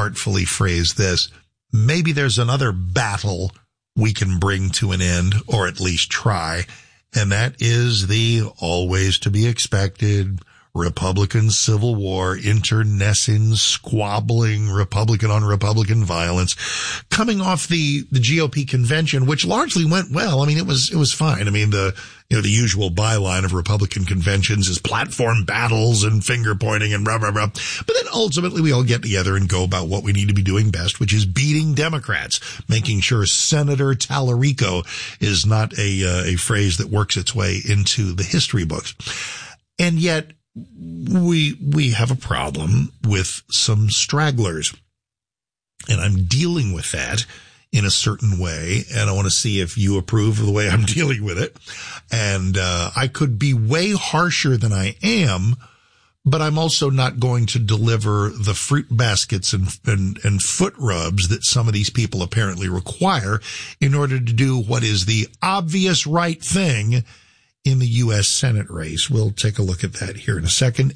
artfully phrase this. Maybe there's another battle we can bring to an end, or at least try, and that is the always to be expected Republican civil war, internecine, squabbling, Republican on Republican violence, coming off the GOP convention, which largely went well. I mean, it was fine. I mean, the usual byline of Republican conventions is platform battles and finger pointing and blah, blah, blah. But then ultimately we all get together and go about what we need to be doing best, which is beating Democrats, making sure Senator Tallarico is not a phrase that works its way into the history books. And yet, we have a problem with some stragglers, and I'm dealing with that in a certain way, and I want to see if you approve of the way I'm dealing with it. And I could be way harsher than I am, but I'm also not going to deliver the fruit baskets and foot rubs that some of these people apparently require in order to do what is the obvious right thing in the U.S. Senate race. We'll take a look at that here in a second.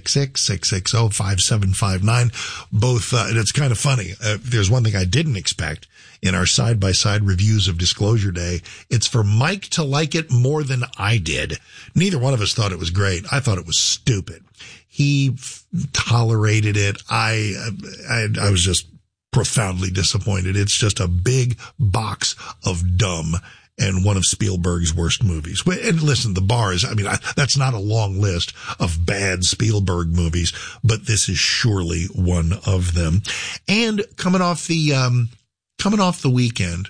866-660-5759. Both, and it's kind of funny. There's one thing I didn't expect in our side-by-side reviews of Disclosure Day. It's for Mike to like it more than I did. Neither one of us thought it was great. I thought it was stupid. He tolerated it. I was just profoundly disappointed. It's just a big box of dumb and one of Spielberg's worst movies. And listen, the bar is, that's not a long list of bad Spielberg movies, but this is surely one of them. And coming off the weekend,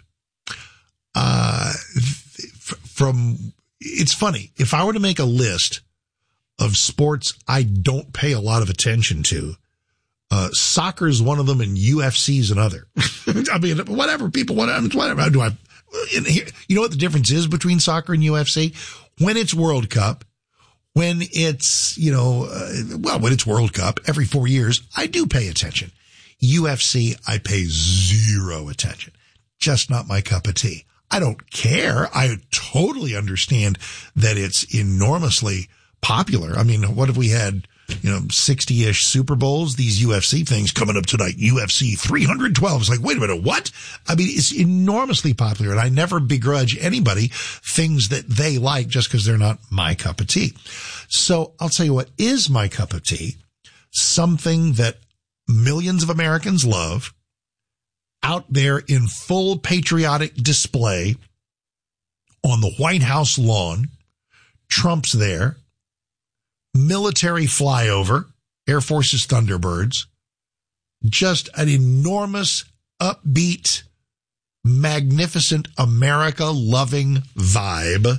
it's funny. If I were to make a list of sports I don't pay a lot of attention to, soccer is one of them and UFC is another. Whatever people want, whatever. You know what the difference is between soccer and UFC? When it's World Cup, when it's, when it's World Cup every 4 years, I do pay attention. UFC, I pay zero attention. Just not my cup of tea. I don't care. I totally understand that it's enormously popular. I mean, what if we had 60-ish Super Bowls, these UFC things coming up tonight, UFC 312. It's like, wait a minute, what? I mean, it's enormously popular, and I never begrudge anybody things that they like just because they're not my cup of tea. So I'll tell you what is my cup of tea, something that millions of Americans love, out there in full patriotic display on the White House lawn. Trump's there. Military flyover, Air Force's Thunderbirds, just an enormous, upbeat, magnificent, America-loving vibe.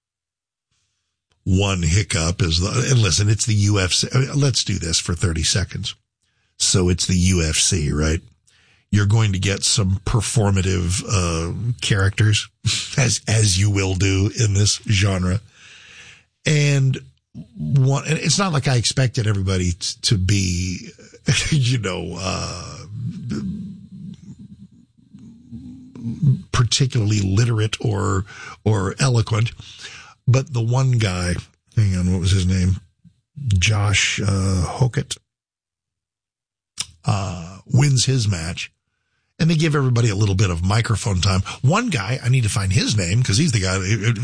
One hiccup is and listen, it's the UFC. Let's do this for 30 seconds. So it's the UFC, right? You're going to get some performative characters, as you will do in this genre. And it's not like I expected everybody to be, particularly literate or eloquent. But the one guy, hang on, what was his name? Josh Hokett, wins his match. And they give everybody a little bit of microphone time. One guy, I need to find his name because he's the guy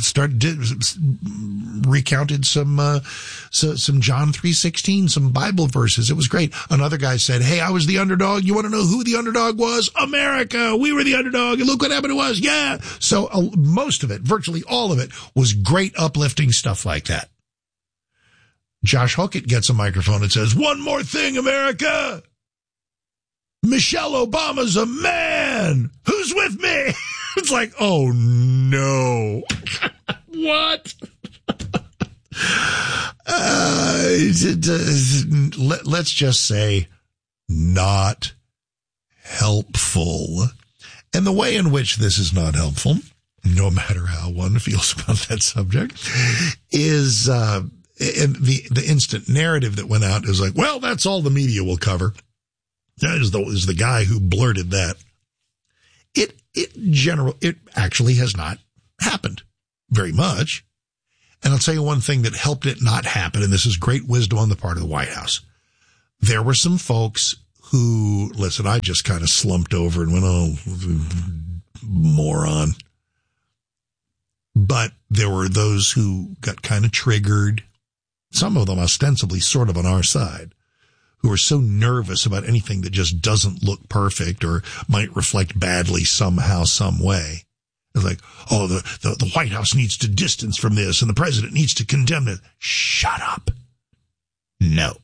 that recounted some John 3:16, some Bible verses. It was great. Another guy said, "Hey, I was the underdog. You want to know who the underdog was? America. We were the underdog. And look what happened to us. Yeah." So most of it, virtually all of it, was great, uplifting stuff like that. Josh Hokett gets a microphone and says, "One more thing, America. Michelle Obama's a man. Who's with me?" It's like, oh no. What? Let's just say not helpful. And the way in which this is not helpful, no matter how one feels about that subject, is, and the instant narrative that went out is like, well, that's all the media will cover. That is the guy who blurted that. It actually has not happened very much. And I'll tell you one thing that helped it not happen, and this is great wisdom on the part of the White House. There were some folks who, listen, I just kind of slumped over and went, oh, moron. But there were those who got kind of triggered, some of them ostensibly sort of on our side, who are so nervous about anything that just doesn't look perfect or might reflect badly somehow, some way. It's like, oh, the White House needs to distance from this and the president needs to condemn it. Shut up. No.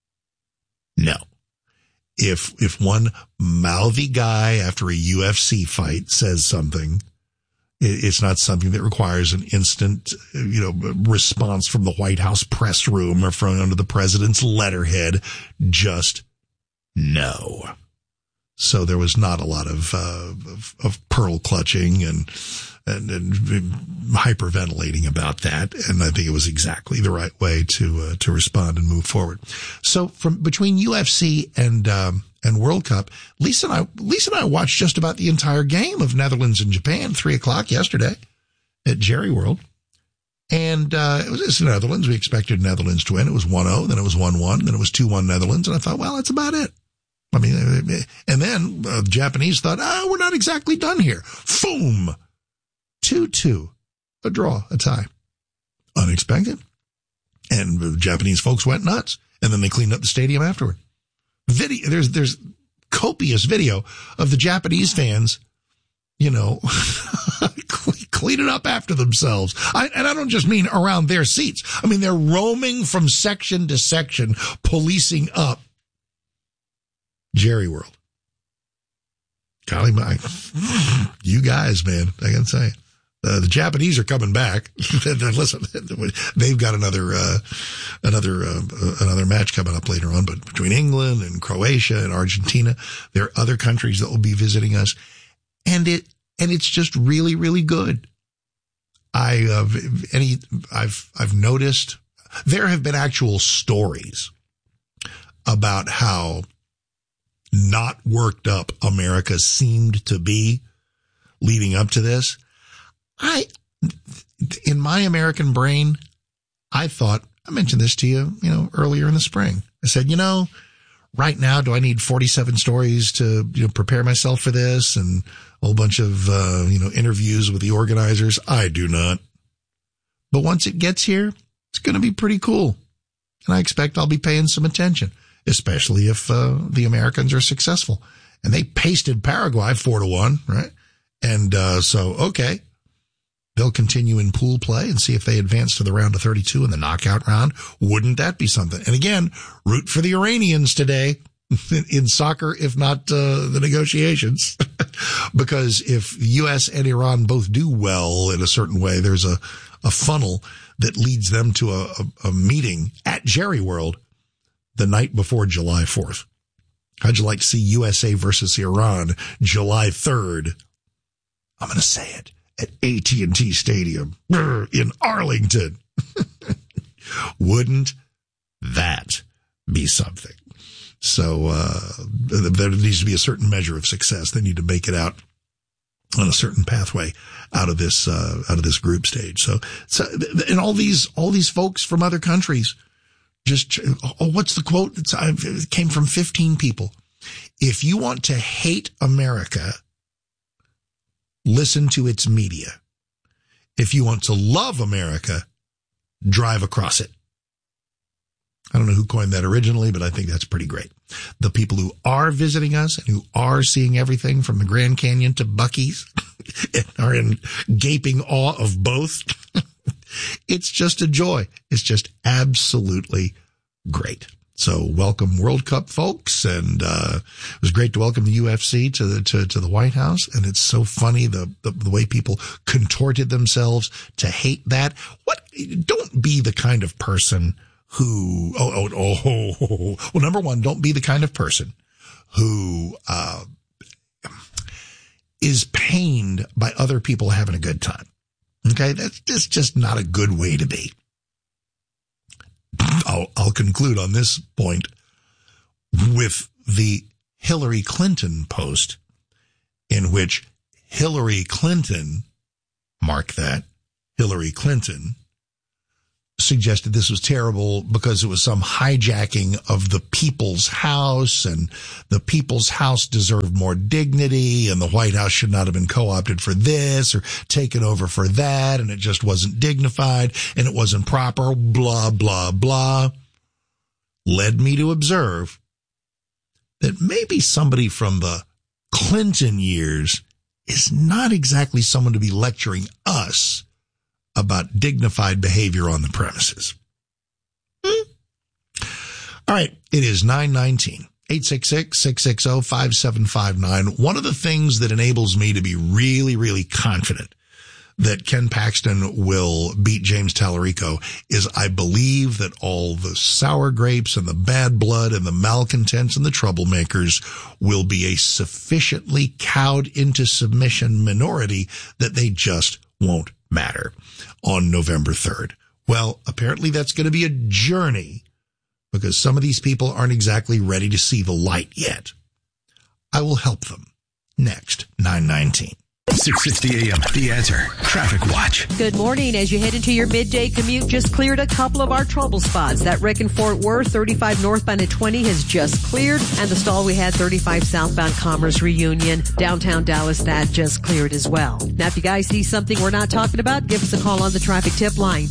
If one mouthy guy after a UFC fight says something, it's not something that requires an instant, response from the White House press room or from under the president's letterhead. Just no. So there was not a lot of pearl clutching and hyperventilating about that. And I think it was exactly the right way to respond and move forward. So from between UFC and World Cup, Lisa and I watched just about the entire game of Netherlands and Japan, 3:00 yesterday at Jerry World. And it's the Netherlands. We expected Netherlands to win. It was 1-0, then it was 1-1, then it was 2-1 Netherlands. And I thought, well, that's about it. I mean, and then the Japanese thought, we're not exactly done here. Boom! 2-2. A draw, a tie. Unexpected. And the Japanese folks went nuts. And then they cleaned up the stadium afterward. There's copious video of the Japanese fans, cleaning up after themselves. And I don't just mean around their seats. I mean, they're roaming from section to section, policing up Jerry World. Golly, you guys, man, I can say the Japanese are coming back. Listen, they've got another match coming up later on. But between England and Croatia and Argentina, there are other countries that will be visiting us, and it's just really, really good. I've noticed there have been actual stories about how not worked up America seemed to be leading up to this. In my American brain, I thought, I mentioned this to you, earlier in the spring. I said, right now, do I need 47 stories to prepare myself for this and a whole bunch of, interviews with the organizers? I do not. But once it gets here, it's going to be pretty cool. And I expect I'll be paying some attention, especially if the Americans are successful. And they pasted Paraguay 4-1, right? And okay. They'll continue in pool play and see if they advance to the round of 32 in the knockout round. Wouldn't that be something? And again, root for the Iranians today in soccer, if not the negotiations. Because if the U.S. and Iran both do well in a certain way, there's a funnel that leads them to a meeting at Jerry World the night before July 4th. How'd you like to see USA versus Iran July 3rd? I'm going to say it. At AT&T Stadium in Arlington. Wouldn't that be something? So there needs to be a certain measure of success. They need to make it out on a certain pathway out of this group stage. So and all these folks from other countries what's the quote? It came from 15 people. If you want to hate America, listen to its media. If you want to love America, drive across it. I don't know who coined that originally, but I think that's pretty great. The people who are visiting us and who are seeing everything from the Grand Canyon to Buc-ee's and are in gaping awe of both, it's just a joy. It's just absolutely great. So welcome World Cup folks. And, it was great to welcome the UFC to the White House. And it's so funny the way people contorted themselves to hate that. Don't be the kind of person who, well, number one, don't be the kind of person who, is pained by other people having a good time. Okay. That's just not a good way to be. I'll conclude on this point with the Hillary Clinton post in which Hillary Clinton, mark that, Hillary Clinton suggested this was terrible because it was some hijacking of the people's house, and the people's house deserved more dignity, and the White House should not have been co-opted for this or taken over for that, and it just wasn't dignified and it wasn't proper, blah, blah, blah. Led me to observe that maybe somebody from the Clinton years is not exactly someone to be lecturing us about dignified behavior on the premises. All right, it is 9:19. 866-660-5759. One of the things that enables me to be really, really confident that Ken Paxton will beat James Tallarico is I believe that all the sour grapes and the bad blood and the malcontents and the troublemakers will be a sufficiently cowed into submission minority that they just won't matter on November 3rd. Well, apparently that's going to be a journey because some of these people aren't exactly ready to see the light yet. I will help them. Next, 9:19. 6:60 a.m. The Answer Traffic Watch. Good morning. As you head into your midday commute, just cleared a couple of our trouble spots. That wreck in Fort Worth, 35 northbound at 20 has just cleared. And the stall we had, 35 southbound Commerce Reunion. Downtown Dallas, that just cleared as well. Now, if you guys see something we're not talking about, give us a call on the traffic tip line,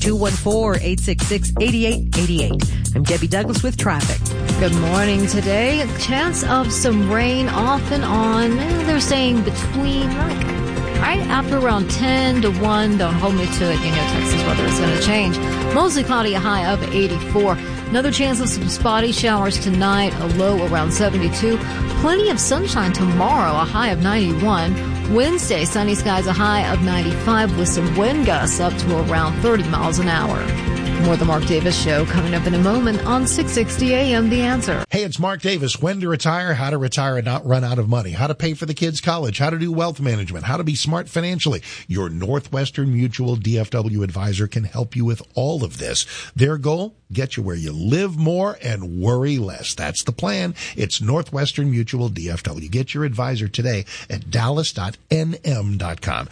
214-866-8888. I'm Debbie Douglas with traffic. Good morning. Today, a chance of some rain off and on. They're saying between right after around 10 to 1. Don't hold me to it. You know Texas weather is going to change. Mostly cloudy, a high of 84. Another chance of some spotty showers tonight, a low around 72. Plenty of sunshine tomorrow, a high of 91. Wednesday, sunny skies, a high of 95 with some wind gusts up to around 30 miles an hour. More of the Mark Davis Show coming up in a moment on 660 AM The Answer. Hey, it's Mark Davis. When to retire, how to retire and not run out of money, how to pay for the kids' college, how to do wealth management, how to be smart financially. Your Northwestern Mutual DFW advisor can help you with all of this. Their goal? Get you where you live more and worry less. That's the plan. It's Northwestern Mutual DFW. Get your advisor today at dallas.nm.com.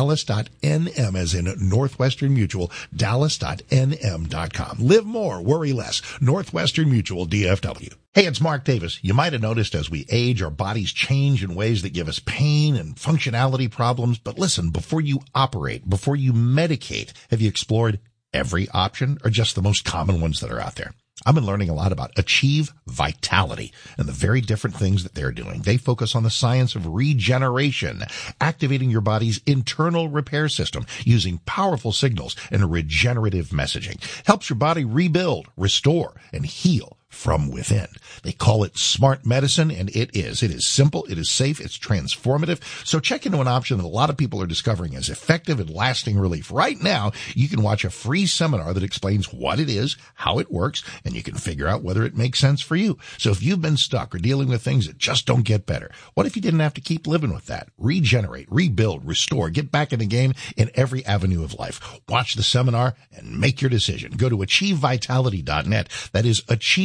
Dallas.nm as in Northwestern Mutual, dallas.nm.com. Live more, worry less. Northwestern Mutual DFW. Hey, it's Mark Davis. You might have noticed as we age, our bodies change in ways that give us pain and functionality problems. But listen, before you operate, before you medicate, have you explored every option or just the most common ones that are out there? I've been learning a lot about Achieve Vitality and the very different things that they're doing. They focus on the science of regeneration, activating your body's internal repair system using powerful signals and regenerative messaging. Helps your body rebuild, restore, and heal from within. They call it smart medicine, and it is. It is simple, it is safe, it's transformative. So check into an option that a lot of people are discovering as effective and lasting relief. Right now, you can watch a free seminar that explains what it is, how it works, and you can figure out whether it makes sense for you. So if you've been stuck or dealing with things that just don't get better, what if you didn't have to keep living with that? Regenerate, rebuild, restore, get back in the game in every avenue of life. Watch the seminar and make your decision. Go to achievevitality.net. That is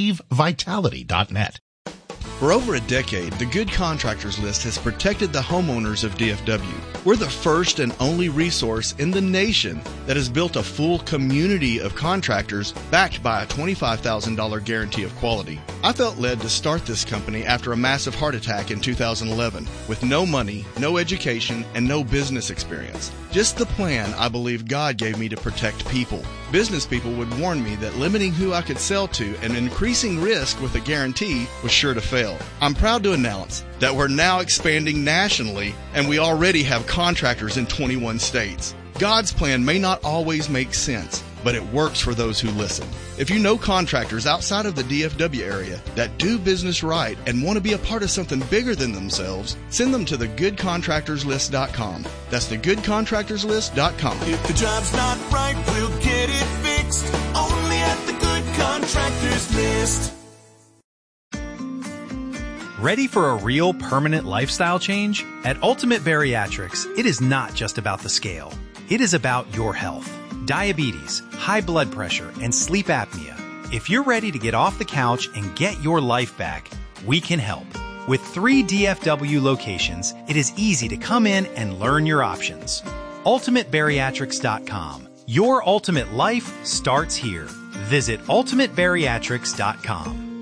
achievevitality.net. For over a decade, the Good Contractors List has protected the homeowners of DFW. We're the first and only resource in the nation that has built a full community of contractors backed by a $25,000 guarantee of quality. I felt led to start this company after a massive heart attack in 2011 with no money, no education, and no business experience. Just the plan I believe God gave me to protect people. Business people would warn me that limiting who I could sell to and increasing risk with a guarantee was sure to fail. I'm proud to announce that we're now expanding nationally, and we already have contractors in 21 states. God's plan may not always make sense, but it works for those who listen. If you know contractors outside of the DFW area that do business right and want to be a part of something bigger than themselves, send them to thegoodcontractorslist.com. That's thegoodcontractorslist.com. If the job's not right, we'll get it fixed. Only at the Good Contractors List. Ready for a real permanent lifestyle change? At Ultimate Bariatrics, it is not just about the scale. It is about your health. Diabetes, high blood pressure, and sleep apnea. If you're ready to get off the couch and get your life back, we can help. With 3 DFW locations, it is easy to come in and learn your options. UltimateBariatrics.com. Your ultimate life starts here. Visit ultimatebariatrics.com.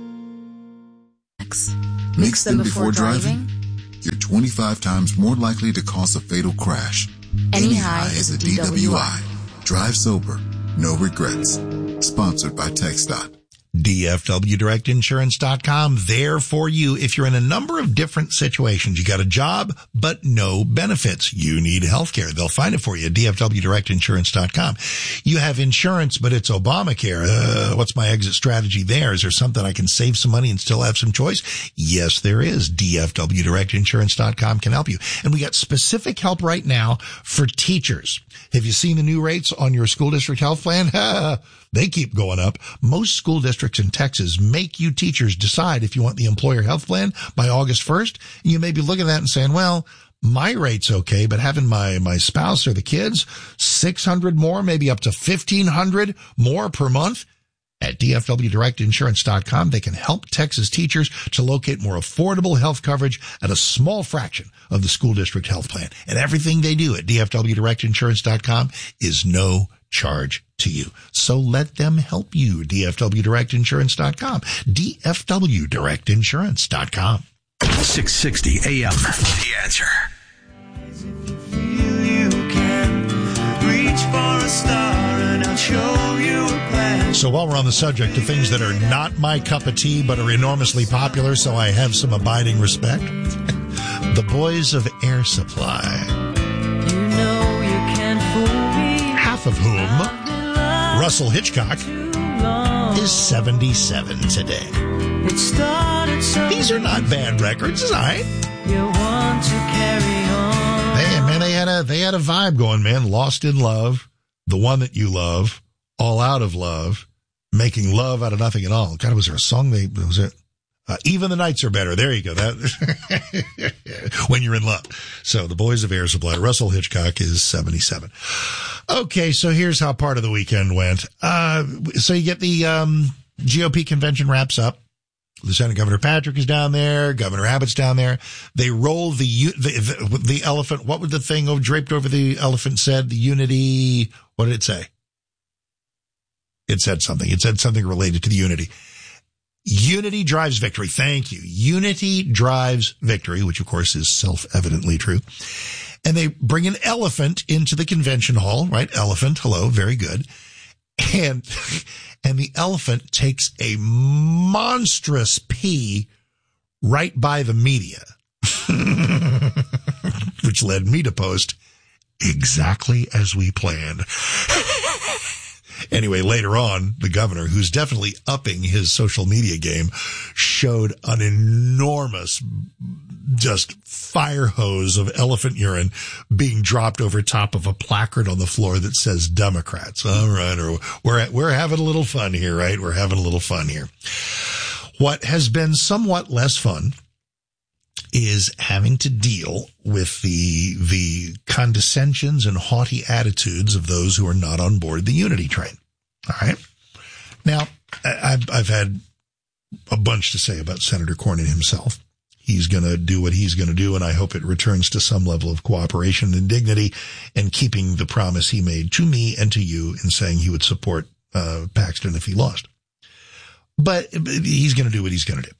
Mix them before driving. You're 25 times more likely to cause a fatal crash. Any high is a DWI. Drive sober. No regrets. Sponsored by TxDOT. DFWDirectInsurance.com, there for you. If you're in a number of different situations, you got a job, but no benefits. You need health care. They'll find it for you at DFWDirectInsurance.com. You have insurance, but it's Obamacare. What's my exit strategy there? Is there something I can save some money and still have some choice? Yes, there is. DFWDirectInsurance.com can help you. And we got specific help right now for teachers. Have you seen the new rates on your school district health plan? They keep going up. Most school districts in Texas make you teachers decide if you want the employer health plan by August 1st. You may be looking at that and saying, well, my rate's okay, but having my spouse or the kids, $600 more, maybe up to $1,500 more per month. At DFWDirectInsurance.com, they can help Texas teachers to locate more affordable health coverage at a small fraction of the school district health plan. And everything they do at DFWDirectInsurance.com is no charge to you. So let them help you. DFWDirectInsurance.com. DFWDirectInsurance.com. 660 AM. The Answer. You can reach for a star and I'll show you a plan. So while we're on the subject of things that are not my cup of tea but are enormously popular, so I have some abiding respect, the Boys of Air Supply. You know you can't fool me. Half of whom, Russell Hitchcock, is 77 today. It started so These are not bad records, is I? you want to carry on. Hey, man, they had a vibe going, man. Lost in Love, The One That You Love, All Out of Love, Making Love Out of Nothing at All. God, was there a song was it? Even the Nights Are Better. There you go. That when you're in love. So the Boys of Air Supply. Russell Hitchcock is 77. Okay, so here's how part of the weekend went. So you get the GOP convention wraps up. Lieutenant Governor Patrick is down there. Governor Abbott's down there. They roll the elephant. What would the thing draped over the elephant said? The unity. What did it say? It said something. It said something related to the unity. Unity drives victory. Thank you. Unity drives victory, which of course is self-evidently true. And they bring an elephant into the convention hall, right? Elephant. Hello. Very good. And the elephant takes a monstrous pee right by the media, which led me to post exactly as we planned. Anyway, later on, the governor, who's definitely upping his social media game, showed an enormous just fire hose of elephant urine being dropped over top of a placard on the floor that says Democrats. All right, or we're having a little fun here, right? We're having a little fun here. What has been somewhat less fun is having to deal with the condescensions and haughty attitudes of those who are not on board the unity train. All right. Now, I've had a bunch to say about Senator Cornyn himself. He's going to do what he's going to do, and I hope it returns to some level of cooperation and dignity and keeping the promise he made to me and to you in saying he would support Paxton if he lost. But he's going to do what he's going to do.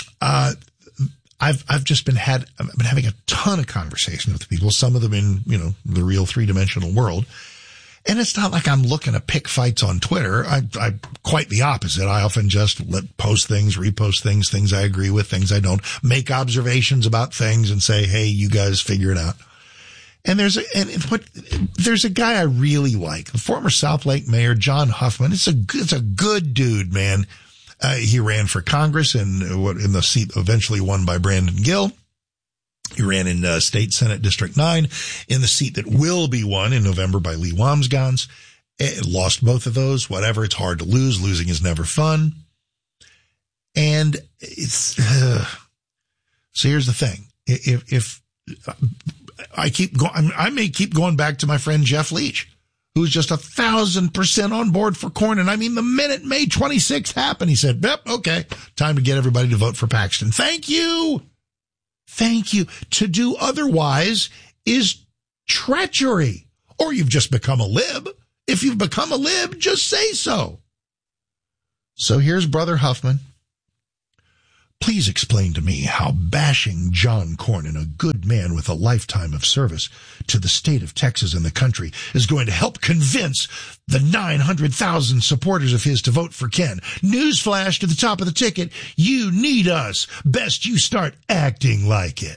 I've been having a ton of conversation with people, some of them in, the real three-dimensional world. And it's not like I'm looking to pick fights on Twitter. I quite the opposite. I often just post things, repost things I agree with, things I don't, make observations about things and say, hey, you guys figure it out. And there's a guy I really like, the former South Lake Mayor, John Huffman. It's a good dude, man. He ran for Congress in the seat eventually won by Brandon Gill. He ran in State Senate District 9 in the seat that will be won in November by Lee Wamsgans. Lost both of those. Whatever. It's hard to lose. Losing is never fun. And it's so here's the thing. If I may keep going back to my friend Jeff Leach, who's just 1,000% on board for Cornyn. I mean, the minute May 26th happened, he said, yep, okay, time to get everybody to vote for Paxton. Thank you. Thank you. To do otherwise is treachery. Or you've just become a lib If you've become a lib, just say so. So here's Brother Huffman. Please explain to me how bashing John Cornyn, a good man with a lifetime of service to the state of Texas and the country, is going to help convince the 900,000 supporters of his to vote for Ken. Newsflash to the top of the ticket, you need us. Best you start acting like it.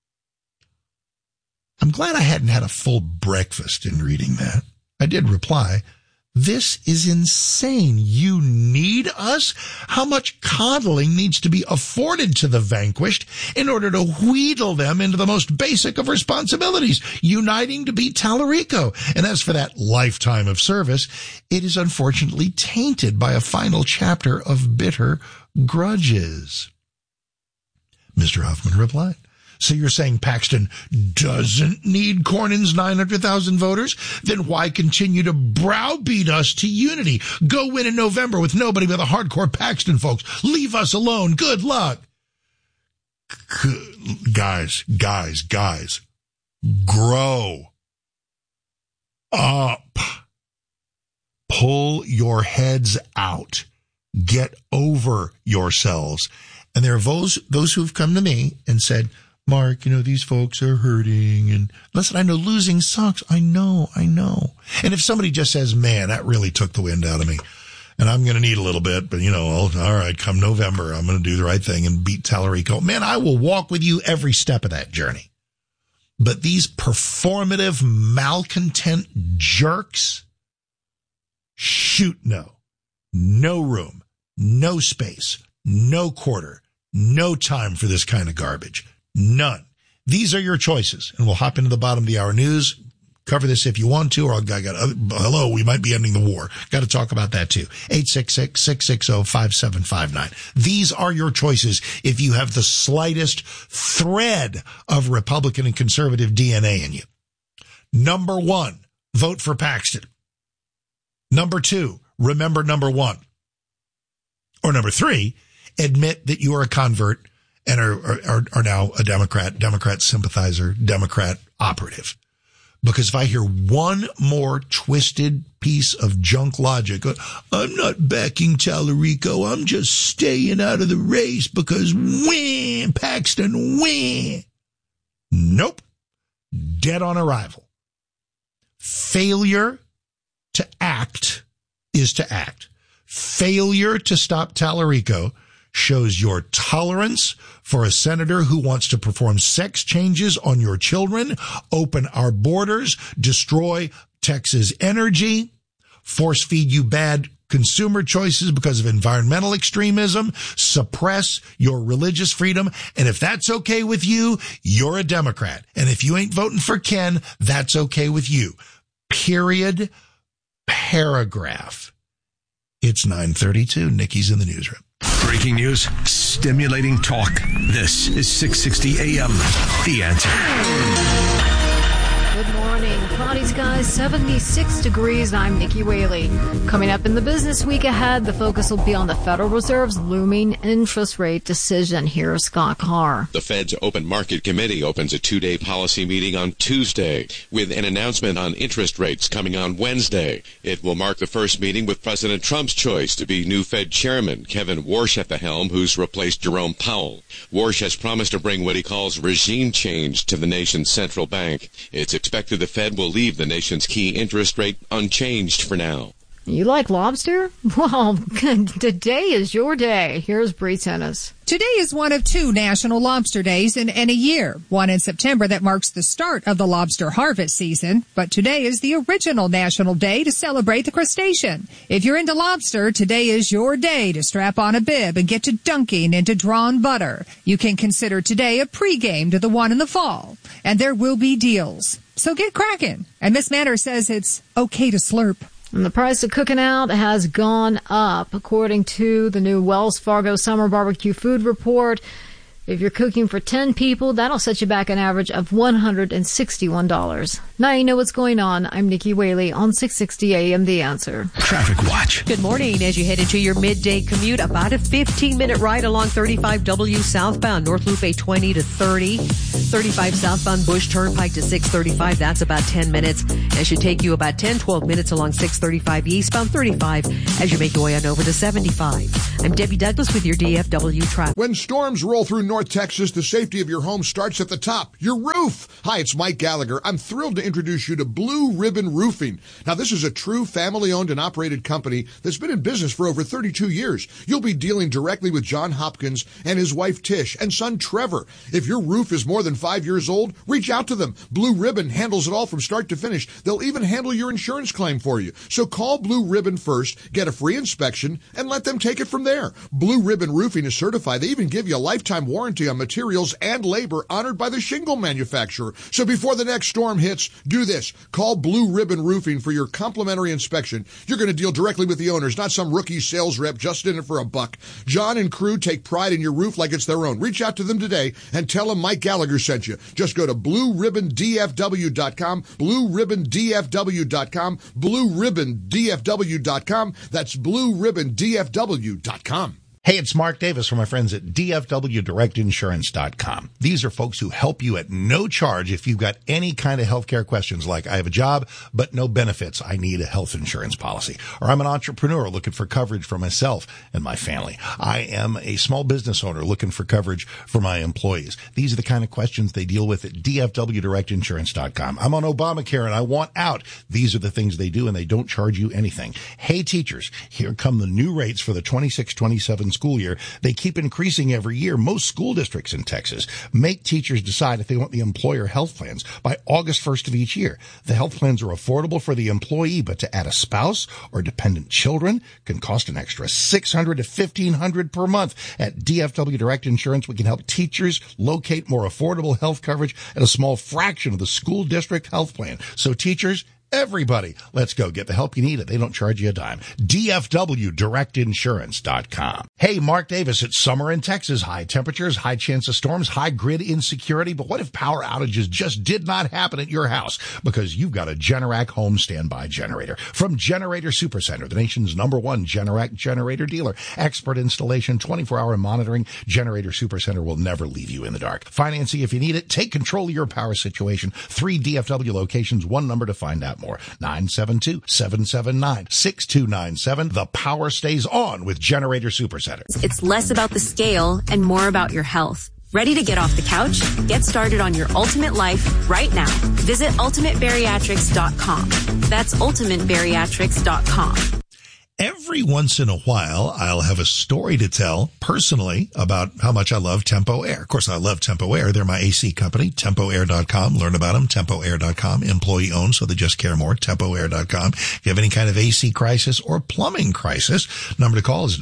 I'm glad I hadn't had a full breakfast in reading that. I did reply, this is insane. You need us? How much coddling needs to be afforded to the vanquished in order to wheedle them into the most basic of responsibilities, uniting to beat Tallarico? And as for that lifetime of service, it is unfortunately tainted by a final chapter of bitter grudges. Mr. Huffman replied, so you're saying Paxton doesn't need Cornyn's 900,000 voters? Then why continue to browbeat us to unity? Go win in November with nobody but the hardcore Paxton folks. Leave us alone. Good luck. Guys. Grow up. Pull your heads out. Get over yourselves. And there are those who've come to me and said, Mark, these folks are hurting. And listen, I know losing sucks. I know. And if somebody just says, man, that really took the wind out of me, and I'm going to need a little bit, but all right, come November, I'm going to do the right thing and beat Tallarico. Man, I will walk with you every step of that journey. But these performative malcontent jerks, shoot no. No room, no space, no quarter, no time for this kind of garbage. None. These are your choices. And we'll hop into the bottom of the hour news. Cover this if you want to, or hello, we might be ending the war. Got to talk about that too. 866-660-5759. These are your choices if you have the slightest thread of Republican and conservative DNA in you. Number 1, vote for Paxton. Number 2, remember number 1. Or number 3, admit that you are a convert and are now a Democrat sympathizer, Democrat operative. Because if I hear one more twisted piece of junk logic, I'm not backing Tallarico, I'm just staying out of the race because Paxton, Nope. Dead on arrival. Failure to act is to act. Failure to stop Tallarico shows your tolerance for a senator who wants to perform sex changes on your children, open our borders, destroy Texas energy, force feed you bad consumer choices because of environmental extremism, suppress your religious freedom. And if that's okay with you, you're a Democrat. And if you ain't voting for Ken, that's okay with you. Period. Paragraph. It's 9:32. Nikki's in the newsroom. Breaking news, stimulating talk. This is 660 AM. The Answer. Good morning. Cloudy skies, 76 degrees. I'm Nikki Whaley. Coming up in the business week ahead, the focus will be on the Federal Reserve's looming interest rate decision. Here's Scott Carr. The Fed's Open Market Committee opens a 2-day policy meeting on Tuesday with an announcement on interest rates coming on Wednesday. It will mark the first meeting with President Trump's choice to be new Fed Chairman Kevin Warsh at the helm, who's replaced Jerome Powell. Warsh has promised to bring what he calls regime change to the nation's central bank. It's expected the Fed will leave the nation's key interest rate unchanged for now. You like lobster? Well, today is your day. Here's Bree Tennis. Today is one of 2 National Lobster Days in a year. One in September that marks the start of the lobster harvest season. But today is the original National Day to celebrate the crustacean. If you're into lobster, today is your day to strap on a bib and get to dunking into drawn butter. You can consider today a pregame to the one in the fall. And there will be deals. So get cracking. And Miss Manor says it's okay to slurp. And the price of cooking out has gone up. According to the new Wells Fargo Summer Barbecue Food Report, If you're cooking for 10 people, that'll set you back an average of $161. Now you know what's going on. I'm Nikki Whaley on 660 AM The Answer. Traffic Watch. Good morning. As you head into your midday commute, about a 15-minute ride along 35W southbound, North Loop 820 to 30. 35 southbound Bush Turnpike to 635. That's about 10 minutes. And should take you about 10-12 minutes along 635 eastbound 35 as you make your way on over to 75. I'm Debbie Douglas with your DFW traffic. When storms roll through North Texas, the safety of your home starts at the top, your roof. Hi, it's Mike Gallagher. I'm thrilled to introduce you to Blue Ribbon Roofing. Now, this is a true family-owned and operated company that's been in business for over 32 years. You'll be dealing directly with John Hopkins and his wife Tish and son Trevor. If your roof is more than 5 years old, reach out to them. Blue Ribbon handles it all from start to finish. They'll even handle your insurance claim for you. So call Blue Ribbon first, get a free inspection, and let them take it from there. Blue Ribbon Roofing is certified. They even give you a lifetime warranty on materials and labor honored by the shingle manufacturer. So before the next storm hits, do this. Call Blue Ribbon Roofing for your complimentary inspection. You're going to deal directly with the owners, not some rookie sales rep just in it for a buck. John and crew take pride in your roof like it's their own. Reach out to them today and tell them Mike Gallagher sent you. Just go to BlueRibbonDFW.com, BlueRibbonDFW.com, BlueRibbonDFW.com. That's BlueRibbonDFW.com. Hey, it's Mark Davis from my friends at DFWDirectInsurance.com. These are folks who help you at no charge if you've got any kind of healthcare questions like, I have a job, but no benefits. I need a health insurance policy. Or I'm an entrepreneur looking for coverage for myself and my family. I am a small business owner looking for coverage for my employees. These are the kind of questions they deal with at DFWDirectInsurance.com. I'm on Obamacare and I want out. These are the things they do and they don't charge you anything. Hey, teachers, here come the new rates for the 26-27 school year. They keep increasing every year. Most school districts in Texas make teachers decide if they want the employer health plans by August 1st of each year. The health plans are affordable for the employee, but to add a spouse or dependent children can cost an extra $600 to $1,500 per month. At DFW Direct Insurance, we can help teachers locate more affordable health coverage at a small fraction of the school district health plan. So teachers, everybody, let's go get the help you need. They don't charge you a dime. DFWDirectInsurance.com. Hey, Mark Davis. It's summer in Texas. High temperatures, high chance of storms, high grid insecurity. But what if power outages just did not happen at your house? Because you've got a Generac home standby generator. From Generator Supercenter, the nation's #1 Generac generator dealer. Expert installation, 24-hour monitoring. Generator Supercenter will never leave you in the dark. Financing if you need it. Take control of your power situation. 3 DFW locations, one number to find out more. 972-779-6297. The power stays on with Generator Supercenter. It's less about the scale and more about your health. Ready to get off the couch? Get started on your ultimate life right now. Visit ultimatebariatrics.com. That's ultimatebariatrics.com. Every once in a while, I'll have a story to tell personally about how much I love Tempo Air. Of course, I love Tempo Air. They're my AC company, TempoAir.com. Learn about them, TempoAir.com. Employee owned, so they just care more, TempoAir.com. If you have any kind of AC crisis or plumbing crisis, number to call is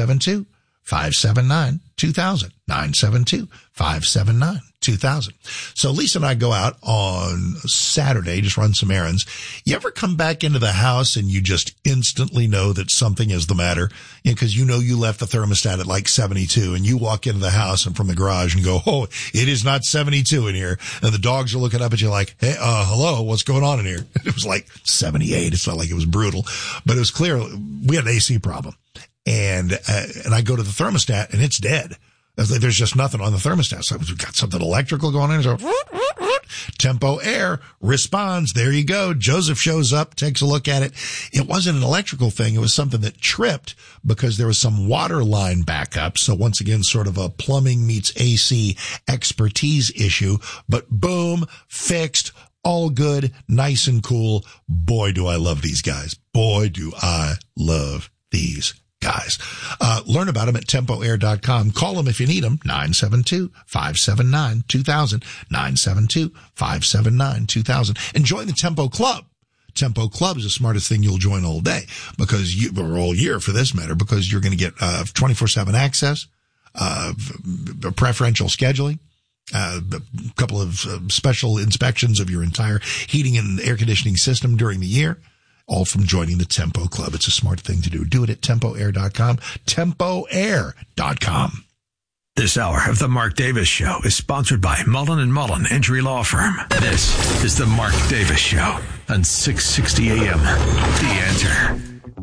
972-579-2000. 972-579-2000. So Lisa and I go out on Saturday, just run some errands. You ever come back into the house and you just instantly know that something is the matter? Because you know you left the thermostat at like 72 and you walk into the house and from the garage and go, oh, it is not 72 in here. And the dogs are looking up at you like, hey, hello, what's going on in here? It was like 78. It's not like it was brutal, but it was clear we had an AC problem. And I go to the thermostat and it's dead. There's just nothing on the thermostat. So we've got something electrical going on. So Tempo Air responds. There you go. Joseph shows up, takes a look at it. It wasn't an electrical thing. It was something that tripped because there was some water line backup. So once again, sort of a plumbing meets AC expertise issue, but boom, fixed. All good, nice and cool. Boy, do I love these guys. Boy, do I love these guys. Learn about them at TempoAir.com. Call them if you need them. 972-579-2000. 972-579-2000. And join the Tempo Club. Tempo Club is the smartest thing you'll join all day or all year for this matter, because you're going to get 24/7 access, preferential scheduling, a couple of special inspections of your entire heating and air conditioning system during the year. All from joining the Tempo Club. It's a smart thing to do. Do it at TempoAir.com. TempoAir.com. This hour of The Mark Davis Show is sponsored by Mullen & Mullen Injury Law Firm. This is The Mark Davis Show on 660 AM. The Answer.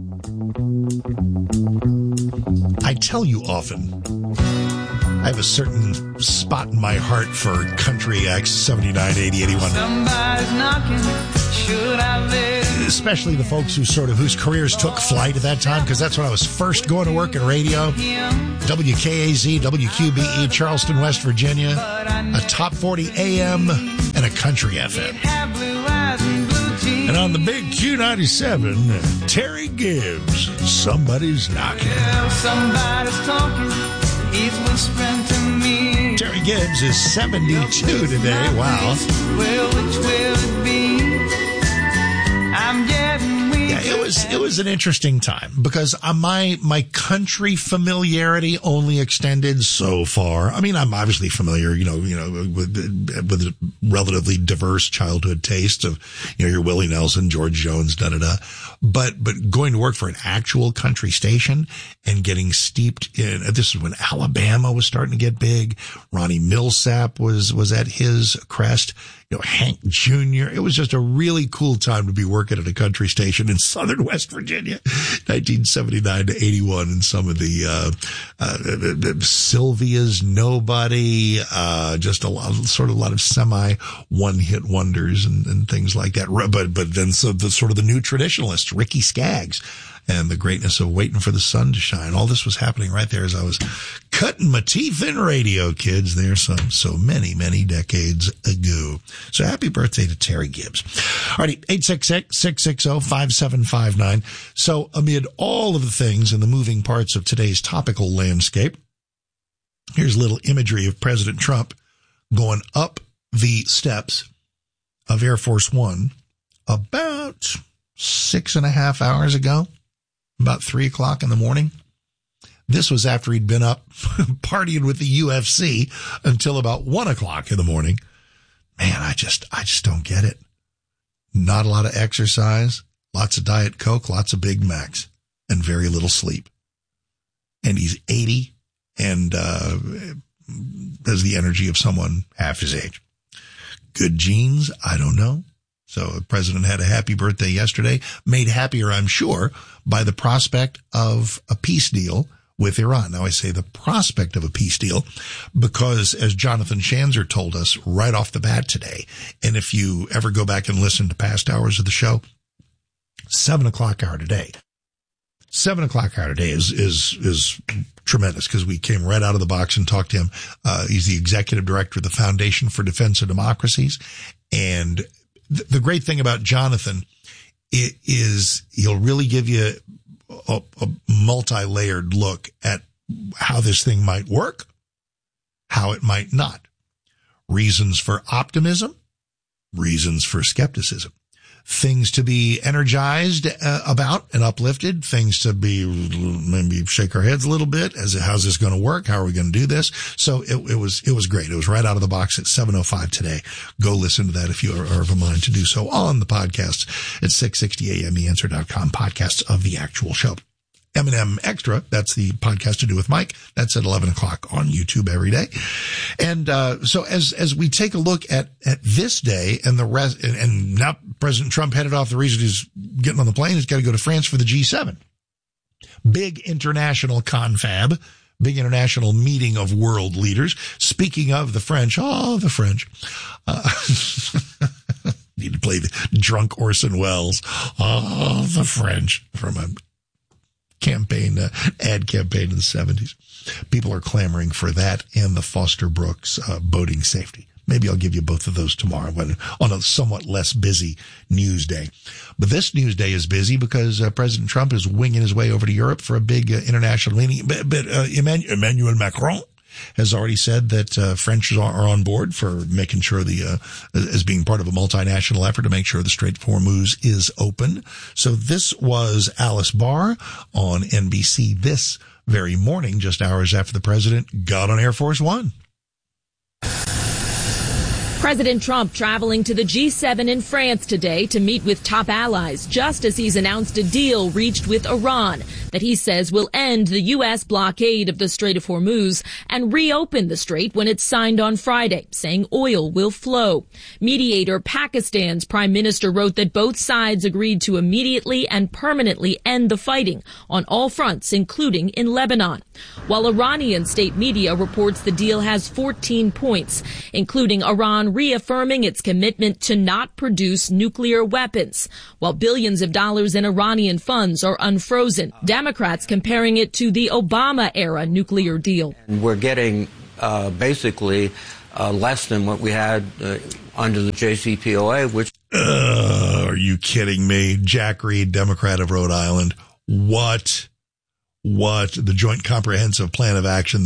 I tell you often, I have a certain spot in my heart for country acts 79, 80, 81. Somebody's knocking. Should I let Especially the folks whose careers took flight at that time, because that's when I was first going to work in radio. WKAZ, WQBE, Charleston, West Virginia, a top 40 AM and a country FM. And on the big Q97, Terry Gibbs, Somebody's Knocking. Somebody's talking. He's whispering to me. Terry Gibbs is 72 today. Wow. Well, which will it be? I'm getting weak. Yeah, it was an interesting time because my country familiarity only extended so far. I mean, I'm obviously familiar, with a relatively diverse childhood taste of, your Willie Nelson, George Jones, da-da-da. But going to work for an actual country station and getting steeped in, this is when Alabama was starting to get big. Ronnie Millsap was at his crest. Hank Jr. It was just a really cool time to be working at a country station in southern West Virginia, 1979 to 81, and some of the Sylvia's Nobody, just a lot of semi one-hit wonders and things like that. But then the new traditionalists, Ricky Skaggs, and the greatness of Waiting for the Sun to Shine. All this was happening right there as I was cutting my teeth in radio, kids. There's so many, many decades ago. So happy birthday to Terry Gibbs. All righty, 866-660-5759. So amid all of the things and the moving parts of today's topical landscape, here's a little imagery of President Trump going up the steps of Air Force One about 6.5 hours ago. About 3:00 in the morning. This was after he'd been up partying with the UFC until about 1:00 in the morning. Man, I just don't get it. Not a lot of exercise, lots of Diet Coke, lots of Big Macs, and very little sleep. And he's 80 and has the energy of someone half his age. Good genes? I don't know. So the president had a happy birthday yesterday, made happier, I'm sure, by the prospect of a peace deal with Iran. Now, I say the prospect of a peace deal because, as Jonathan Schanzer told us right off the bat today, and if you ever go back and listen to past hours of the show, 7:00 hour today. 7:00 hour today is tremendous because we came right out of the box and talked to him. He's the executive director of the Foundation for Defense of Democracies, and the great thing about Jonathan is he'll really give you a multi-layered look at how this thing might work, how it might not. Reasons for optimism, reasons for skepticism. Things to be energized about and uplifted, things to be maybe shake our heads a little bit as how's this going to work? How are we going to do this? So it was great. It was right out of the box at 7:05 today. Go listen to that if you are of a mind to do so on the podcast at 660AMEanswer.com, podcasts of the actual show. M&M Extra, that's the podcast to do with Mike. That's at 11:00 on YouTube every day. And so as we take a look at this day and the rest, and now President Trump headed off, the reason he's getting on the plane is got to go to France for the G7. Big international confab, big international meeting of world leaders. Speaking of the French, the French. Need to play the drunk Orson Welles. The French from a ad campaign in the 70s. People are clamoring for that and the Foster Brooks boating safety. Maybe I'll give you both of those tomorrow on a somewhat less busy news day. But this news day is busy because President Trump is winging his way over to Europe for a big international meeting. But Emmanuel Macron has already said that French are on board for making sure as being part of a multinational effort to make sure the Strait of Hormuz is open. So this was Alice Barr on NBC this very morning, just hours after the president got on Air Force One. President Trump traveling to the G7 in France today to meet with top allies, just as he's announced a deal reached with Iran that he says will end the U.S. blockade of the Strait of Hormuz and reopen the strait when it's signed on Friday, saying oil will flow. Mediator Pakistan's prime minister wrote that both sides agreed to immediately and permanently end the fighting on all fronts, including in Lebanon. While Iranian state media reports the deal has 14 points, including Iran reaffirming its commitment to not produce nuclear weapons, while billions of dollars in Iranian funds are unfrozen. Democrats comparing it to the Obama-era nuclear deal. We're getting basically less than what we had under the JCPOA, which... Are you kidding me? Jack Reed, Democrat of Rhode Island. What the Joint Comprehensive Plan of Action, the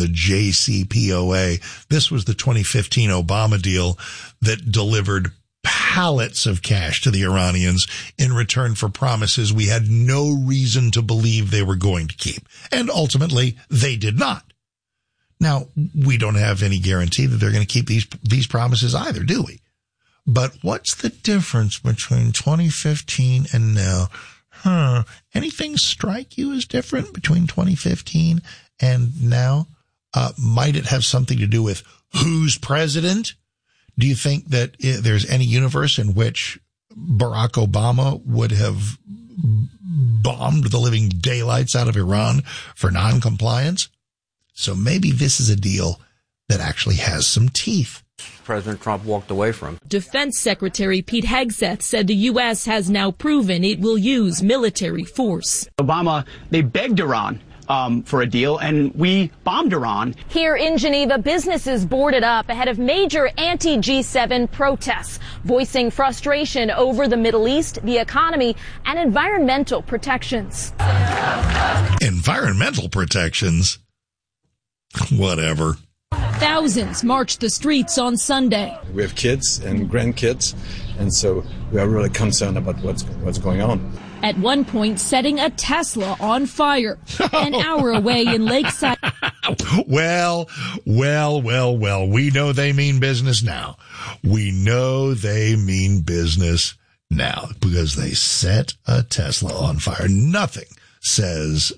JCPOA. This was the 2015 Obama deal that delivered pallets of cash to the Iranians in return for promises we had no reason to believe they were going to keep. And ultimately, they did not. Now, we don't have any guarantee that they're going to keep these promises either, do we? But what's the difference between 2015 and now? Anything strike you as different between 2015 and now? Might it have something to do with who's president? Do you think that there's any universe in which Barack Obama would have bombed the living daylights out of Iran for noncompliance? So maybe this is a deal that actually has some teeth. President Trump walked away from. Defense Secretary Pete Hegseth said the U.S. has now proven it will use military force. Obama, they begged Iran for a deal, and we bombed Iran. Here in Geneva, businesses boarded up ahead of major anti-G7 protests, voicing frustration over the Middle East, the economy, and environmental protections. Environmental protections? Whatever. Thousands marched the streets on Sunday. We have kids and grandkids, and so we are really concerned about what's going on. At one point, setting a Tesla on fire an hour away in Lakeside. Well. We know they mean business now. We know they mean business now because they set a Tesla on fire. Nothing says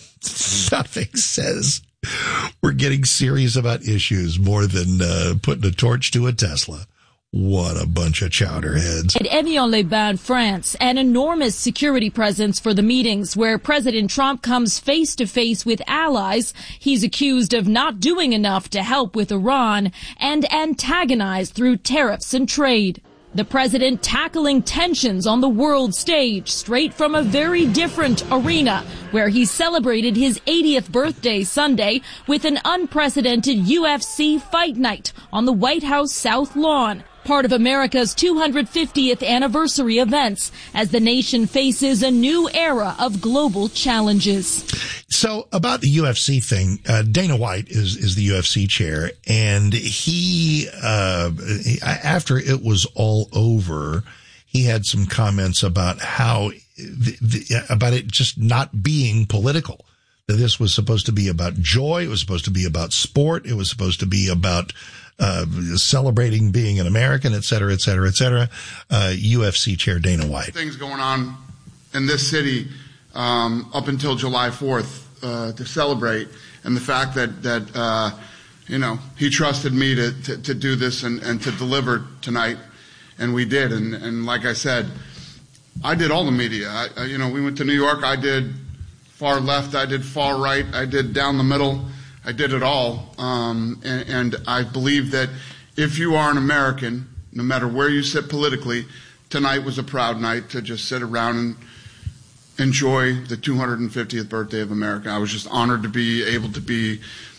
we're getting serious about issues more than putting a torch to a Tesla. What a bunch of chowderheads. At Evian-les-Bains, France, an enormous security presence for the meetings where President Trump comes face to face with allies he's accused of not doing enough to help with Iran and antagonized through tariffs and trade. The president tackling tensions on the world stage straight from a very different arena where he celebrated his 80th birthday Sunday with an unprecedented UFC fight night on the White House South Lawn, part of America's 250th anniversary events as the nation faces a new era of global challenges. So about the UFC thing, Dana White is the UFC chair, and he after it was all over, he had some comments about how about it just not being political. That this was supposed to be about joy, it was supposed to be about sport, it was supposed to be about celebrating being an American, et cetera, et cetera, et cetera. UFC chair Dana White. Things going on in this city up until July 4th to celebrate, and the fact that he trusted me to do this and to deliver tonight, and we did. And like I said, I did all the media. We went to New York. I did far left. I did far right. I did down the middle. I did it all, and I believe that if you are an American, no matter where you sit politically, tonight was a proud night to just sit around and enjoy the 250th birthday of America. I was just honored to be able to be.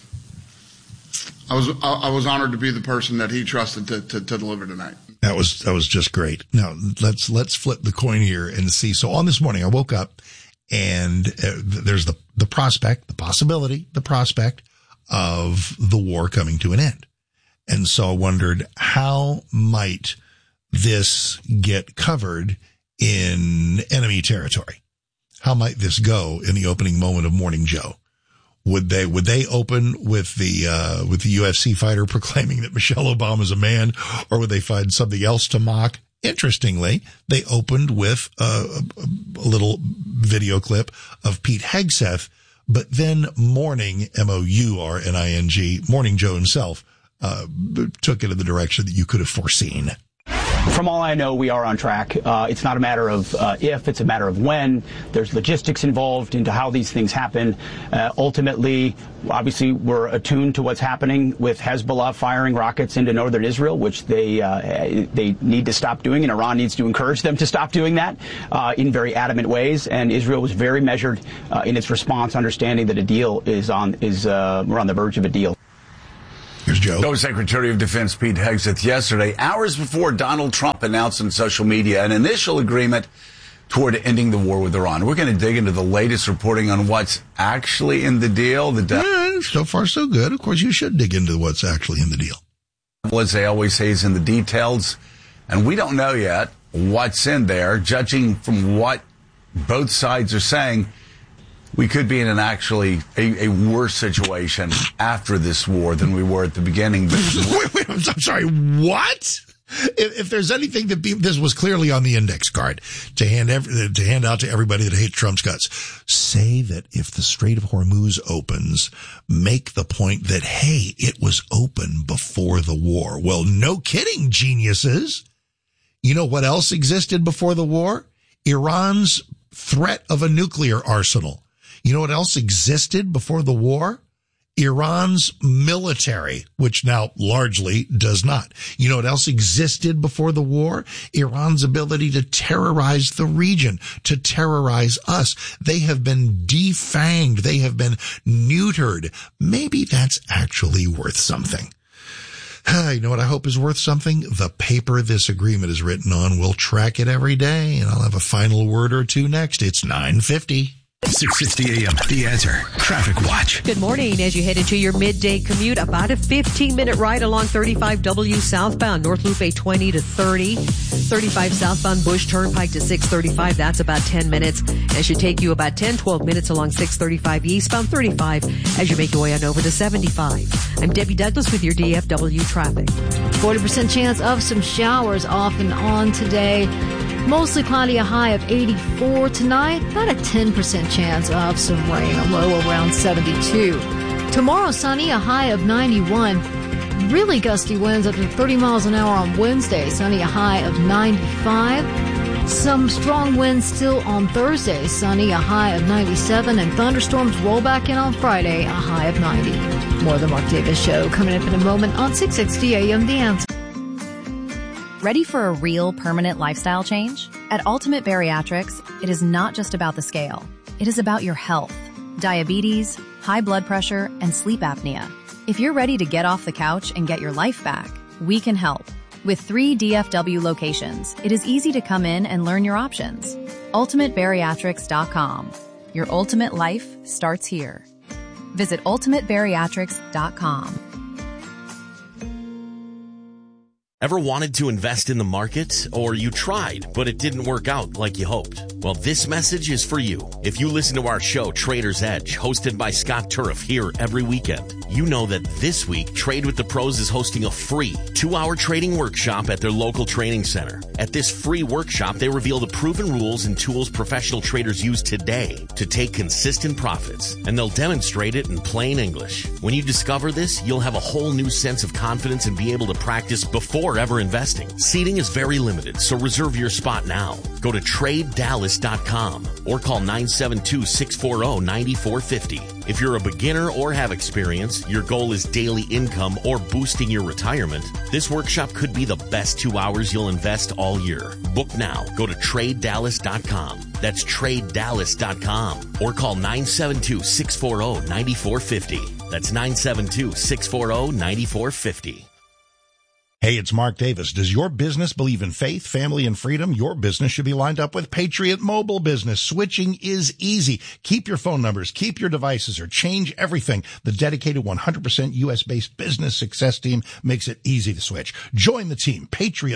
I was honored to be the person that he trusted to deliver tonight. That was just great. Now let's flip the coin here and see. So on this morning, I woke up and there's the prospect of the war coming to an end. And so I wondered, how might this get covered in enemy territory? How might this go in the opening moment of Morning Joe? Would they open with the UFC fighter proclaiming that Michelle Obama is a man, or would they find something else to mock? Interestingly, they opened with a little video clip of Pete Hegseth, but then Morning, M-O-U-R-N-I-N-G, Morning Joe himself, took it in the direction that you could have foreseen. From all I know, we are on track. It's not a matter of if, it's a matter of when. There's logistics involved into how these things happen. Ultimately, obviously, we're attuned to what's happening with Hezbollah firing rockets into northern Israel, which they need to stop doing, and Iran needs to encourage them to stop doing that in very adamant ways. And Israel was very measured in its response, understanding that a deal we're on the verge of a deal. Here's Joe. No, Secretary of Defense Pete Hegseth yesterday, hours before Donald Trump announced on social media an initial agreement toward ending the war with Iran. We're going to dig into the latest reporting on what's actually in the deal. So far, so good. Of course, you should dig into what's actually in the deal. As they always say, is in the details. And we don't know yet what's in there. Judging from what both sides are saying, we could be in a worse situation after this war than we were at the beginning. Wait, I'm sorry, what? If there's anything this was clearly on the index card to hand out to everybody that hates Trump's guts, say that if the Strait of Hormuz opens, make the point that, hey, it was open before the war. Well, no kidding, geniuses. You know what else existed before the war? Iran's threat of a nuclear arsenal. You know what else existed before the war? Iran's military, which now largely does not. You know what else existed before the war? Iran's ability to terrorize the region, to terrorize us. They have been defanged. They have been neutered. Maybe that's actually worth something. You know what I hope is worth something? The paper this agreement is written on. We'll track it every day, and I'll have a final word or two next. It's 9:50. 6:60 a.m. The Answer Traffic Watch. Good morning. As you head into your midday commute, about a 15-minute ride along 35W southbound, North Loop 820 to 30. 35 southbound Bush Turnpike to 635. That's about 10 minutes. And should take you about 10-12 minutes along 635 eastbound 35 as you make your way on over to 75. I'm Debbie Douglas with your DFW traffic. 40% chance of some showers off and on today. Mostly cloudy, a high of 84 tonight. About a 10% chance of some rain, a low around 72. Tomorrow, sunny, a high of 91. Really gusty winds up to 30 miles an hour on Wednesday. Sunny, a high of 95. Some strong winds still on Thursday. Sunny, a high of 97. And thunderstorms roll back in on Friday, a high of 90. More of the Mark Davis Show coming up in a moment on 660 AM The Answer. Ready for a real permanent lifestyle change? At Ultimate Bariatrics, it is not just about the scale. It is about your health, diabetes, high blood pressure, and sleep apnea. If you're ready to get off the couch and get your life back, we can help. With 3 DFW locations, it is easy to come in and learn your options. UltimateBariatrics.com. Your ultimate life starts here. Visit UltimateBariatrics.com. Ever wanted to invest in the market? Or you tried, but it didn't work out like you hoped? Well, this message is for you. If you listen to our show, Trader's Edge, hosted by Scott Turf here every weekend, you know that this week, Trade with the Pros is hosting a free 2-hour trading workshop at their local training center. At this free workshop, they reveal the proven rules and tools professional traders use today to take consistent profits, and they'll demonstrate it in plain English. When you discover this, you'll have a whole new sense of confidence and be able to practice before ever investing. Seating is very limited, so reserve your spot now. Go to TradeDallas.com or call 972-640-9450. If you're a beginner or have experience, your goal is daily income or boosting your retirement, this workshop could be the best 2 hours you'll invest all year. Book now. Go to TradeDallas.com. That's TradeDallas.com or call 972-640-9450. That's 972-640-9450. Hey, it's Mark Davis. Does your business believe in faith, family, and freedom? Your business should be lined up with Patriot Mobile Business. Switching is easy. Keep your phone numbers, keep your devices, or change everything. The dedicated 100% U.S.-based business success team makes it easy to switch. Join the team.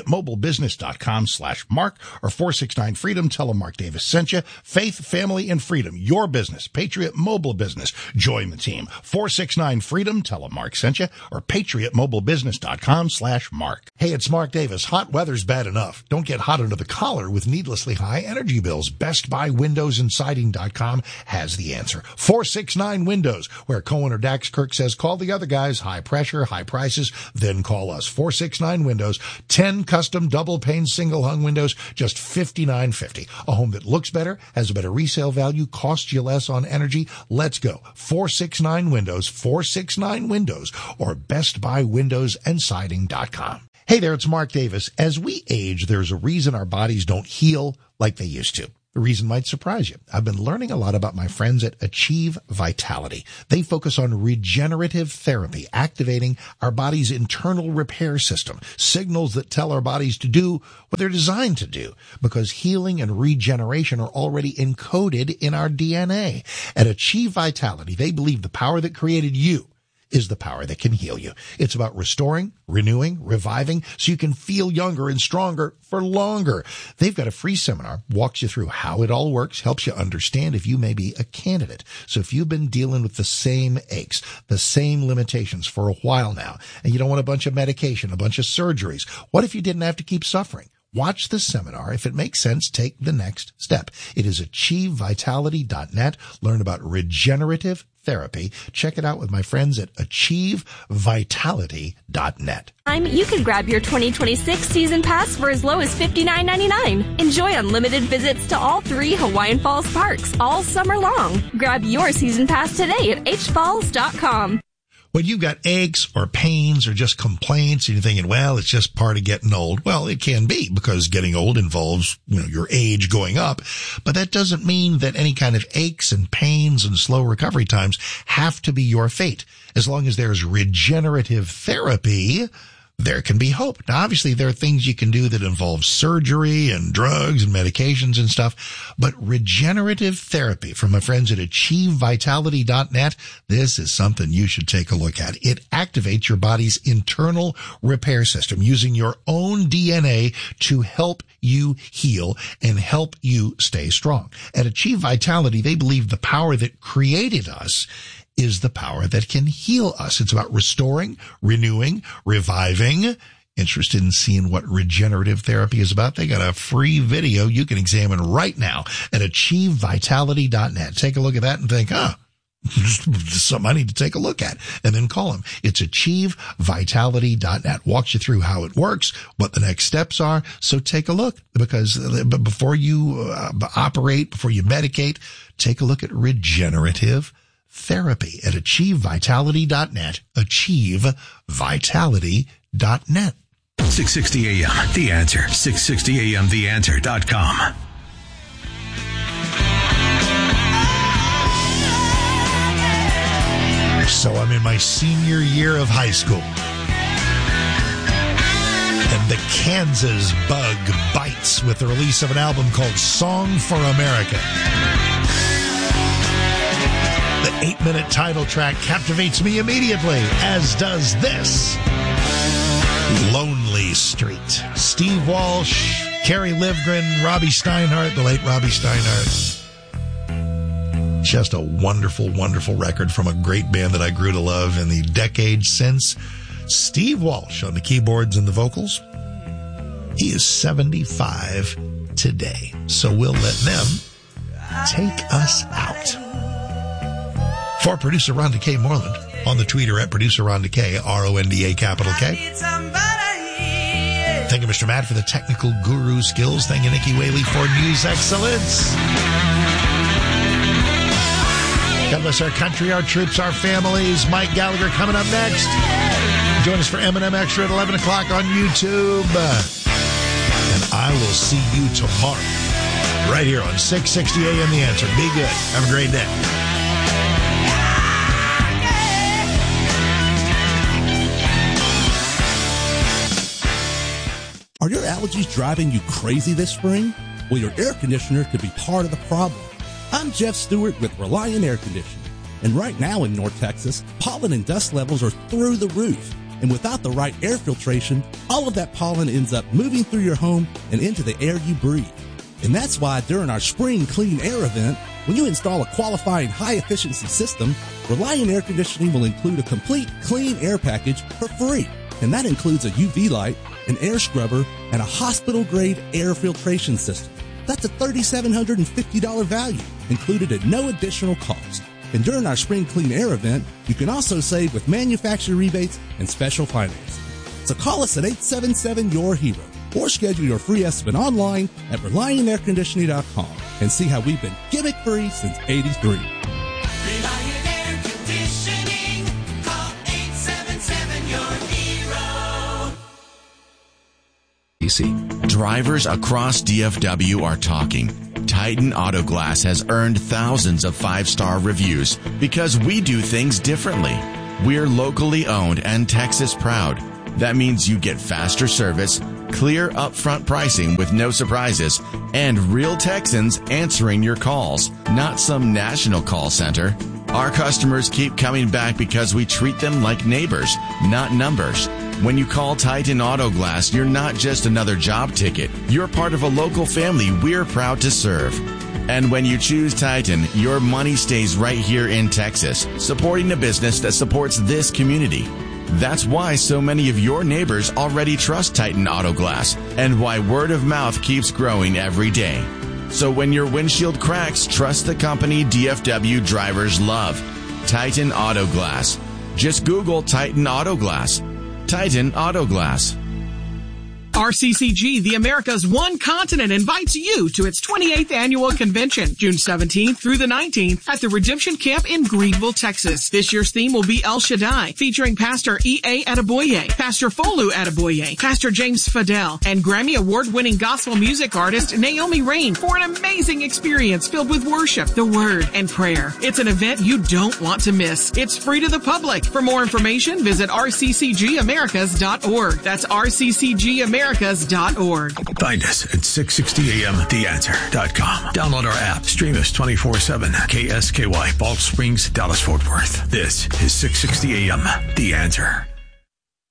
PatriotMobileBusiness.com/Mark or 469-FREEDOM. Tell them Mark Davis sent you. Faith, family, and freedom. Your business. Patriot Mobile Business. Join the team. 469-FREEDOM. Tell them Mark sent you or PatriotMobileBusiness.com/Mark. Hey, it's Mark Davis. Hot weather's bad enough. Don't get hot under the collar with needlessly high energy bills. Best Buy Windows and Siding.com has the answer. 469 Windows, where Cohen or Dax Kirk says, call the other guys. High pressure, high prices, then call us. 469 Windows, 10 custom double pane single hung windows, just $59.50. A home that looks better, has a better resale value, costs you less on energy. Let's go. 469 Windows, 469 Windows, or Best Buy Windows and Siding.com. Hey there, it's Mark Davis. As we age, there's a reason our bodies don't heal like they used to. The reason might surprise you. I've been learning a lot about my friends at Achieve Vitality. They focus on regenerative therapy, activating our body's internal repair system, signals that tell our bodies to do what they're designed to do, because healing and regeneration are already encoded in our DNA. At Achieve Vitality, they believe the power that created you is the power that can heal you. It's about restoring, renewing, reviving, so you can feel younger and stronger for longer. They've got a free seminar, walks you through how it all works, helps you understand if you may be a candidate. So if you've been dealing with the same aches, the same limitations for a while now, and you don't want a bunch of medication, a bunch of surgeries, what if you didn't have to keep suffering? Watch the seminar. If it makes sense, take the next step. It is achievevitality.net. Learn about regenerative therapy. Check it out with my friends at achievevitality.net. You can grab your 2026 season pass for as low as $59.99. Enjoy unlimited visits to all 3 Hawaiian Falls parks all summer long. Grab your season pass today at hfalls.com. When you've got aches or pains or just complaints and you're thinking, well, it's just part of getting old. Well, it can be, because getting old involves, your age going up. But that doesn't mean that any kind of aches and pains and slow recovery times have to be your fate. As long as there's regenerative therapy, there can be hope. Now, obviously, there are things you can do that involve surgery and drugs and medications and stuff, but regenerative therapy from my friends at achievevitality.net, this is something you should take a look at. It activates your body's internal repair system using your own DNA to help you heal and help you stay strong. At Achieve Vitality, they believe the power that created us is the power that can heal us. It's about restoring, renewing, reviving. Interested in seeing what regenerative therapy is about? They got a free video you can examine right now at achievevitality.net. Take a look at that and think, something I need to take a look at, and then call them. It's achievevitality.net. Walks you through how it works, what the next steps are. So take a look, because before you operate, before you medicate, take a look at regenerative therapy at achievevitality.net. achievevitality.net. 660 AM, The Answer. 660 AM, TheAnswer.com. So I'm in my senior year of high school, and the Kansas bug bites with the release of an album called Song for America. The 8-minute title track captivates me immediately, as does this. Lonely Street. Steve Walsh, Kerry Livgren, Robbie Steinhardt, the late Robbie Steinhardt. Just a wonderful, wonderful record from a great band that I grew to love in the decades since. Steve Walsh on the keyboards and the vocals. He is 75 today, so we'll let them take us out. For producer Rhonda K. Moreland, on the Twitter at producer Rhonda K, RONDA capital K. Thank you, Mr. Matt, for the technical guru skills. Thank you, Nikki Whaley, for news excellence. God bless our country, our troops, our families. Mike Gallagher coming up next. Join us for M&M Extra at 11 o'clock on YouTube. And I will see you tomorrow, right here on 660 AM The Answer. Be good. Have a great day. allergies driving you crazy this spring? Well, your air conditioner could be part of the problem. I'm Jeff Stewart with Reliant Air Conditioning. And right now in North Texas, pollen and dust levels are through the roof. And without the right air filtration, all of that pollen ends up moving through your home and into the air you breathe. And that's why during our Spring Clean Air event, when you install a qualifying high-efficiency system, Reliant Air Conditioning will include a complete clean air package for free. And that includes a UV light, an air scrubber, and a hospital-grade air filtration system. That's a $3,750 value, included at no additional cost. And during our Spring Clean Air event, you can also save with manufacturer rebates and special financing. So call us at 877-YOUR-HERO or schedule your free estimate online at ReliantAirConditioning.com and see how we've been gimmick-free since '83. Reliant Air Conditioning. Call 877-YOUR-HERO. Drivers across DFW are talking. Titan Auto Glass has earned thousands of 5-star reviews because we do things differently. We're locally owned and Texas proud. That means you get faster service, clear upfront pricing with no surprises, and real Texans answering your calls, not some national call center. Our customers keep coming back because we treat them like neighbors, not numbers. When you call Titan Auto Glass, you're not just another job ticket. You're part of a local family we're proud to serve. And when you choose Titan, your money stays right here in Texas, supporting a business that supports this community. That's why so many of your neighbors already trust Titan Auto Glass, and why word of mouth keeps growing every day. So when your windshield cracks, trust the company DFW drivers love. Titan Auto Glass. Just Google Titan Auto Glass. Titan Auto Glass. RCCG, the America's One Continent, invites you to its 28th annual convention, June 17th through the 19th at the Redemption Camp in Greenville, Texas. This year's theme will be El Shaddai, featuring Pastor E.A. Adeboye, Pastor Folu Adeboye, Pastor James Fidel, and Grammy Award-winning gospel music artist Naomi Rain for an amazing experience filled with worship, the Word, and prayer. It's an event you don't want to miss. It's free to the public. For more information, visit rccgamericas.org. That's rccgamericas.org. Find us at 660amtheanswer.com. Download our app. Stream us 24/7. KSKY, Balch Springs, Dallas, Fort Worth. This is 660 AM, The Answer.